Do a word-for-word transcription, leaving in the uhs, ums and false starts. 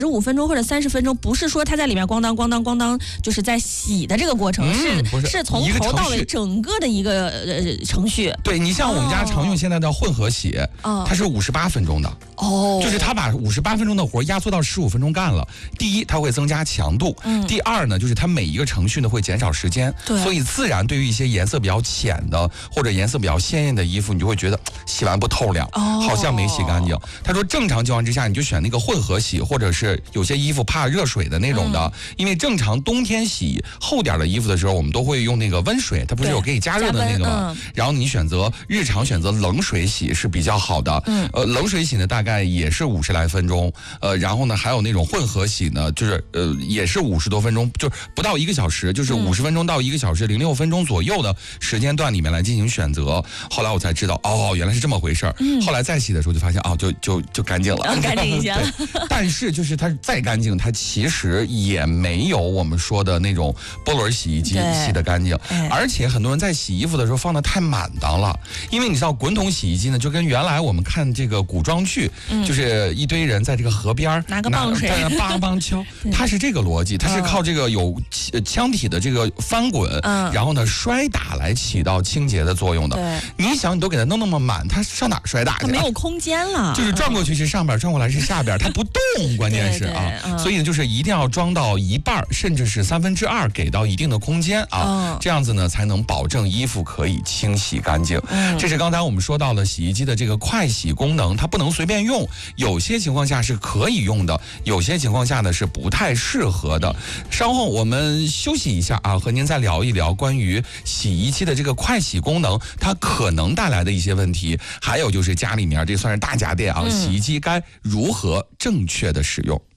十五分钟或者三十分钟，不是说它在里面咣当咣当咣当，就是在洗的这个过程，嗯、是是从头到尾整个的一个呃程序。 对，你像我们家常用现在的混合洗，哦、它是五十八分钟的。哦，就是它把五十八分钟的活压缩到十五分钟干了。第一，它会增加强度；嗯、第二呢，就是它每一个程序呢会减少时间。对，所以自然对于一些颜色比较浅的或者颜色比较鲜艳的衣服，你就会觉得洗完不透亮，哦、好像没洗干净。他说，正常情况之下，你就选那个混合洗，或者是有些衣服怕热水的那种的，嗯、因为正常冬天洗厚点的衣服的时候，我们都会用那个温水，它不是有可以加热的那个吗？嗯、然后你选择日常选择冷水洗是比较好的。嗯，呃，冷水洗呢大概也是五十来分钟，呃，然后呢还有那种混合洗呢，就是呃也是五十多分钟，就是不到一个小时，就是五十分钟到一个小时零六分钟左右的时间段里面来进行选择。后来我才知道，哦，原来是这么回事儿。嗯、后来再洗的时候就发现，哦，就就就干净了， 嗯、干净一些。 但是就是它再干净，它其实也没有我们说的那种波轮洗衣机洗的干净。而且很多人在洗衣服的时候放的太满当了，因为你知道滚筒洗衣机呢，就跟原来我们看这个古装剧，嗯、就是一堆人在这个河边拿个棒水， 梆梆敲，它是这个逻辑，它是靠这个有腔体的这个翻滚，嗯、然后呢摔打来起到清洁的作用的。对，你想你都给它弄那么满，它上哪摔打去？ 它没有空间了， 就是转过去是上边，转过来是下边，它不动，关键是啊，对对嗯、所以呢，就是一定要装到一半，甚至是三分之二，给到一定的空间啊，嗯、这样子呢才能保证衣服可以清洗干净。嗯、这是刚才我们说到了洗衣机的这个快洗功能，它不能随便用，有些情况下是可以用的，有些情况下呢是不太适合的。稍后我们休息一下啊，和您再聊一聊关于洗衣机的这个快洗功能，它可能带来的一些问题，还有就是家里面这算是大家电啊，洗衣机该如何正确的使用。